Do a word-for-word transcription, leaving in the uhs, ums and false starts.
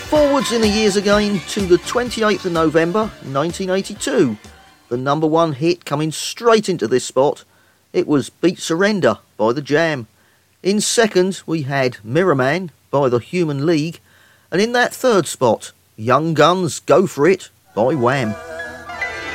Forwards in the years again to the twenty-eighth of November nineteen eighty-two. The number one hit coming straight into this spot. It was Beat Surrender by The Jam. In second we had Mirror Man by The Human League. And in that third spot, Young Guns Go For It by Wham.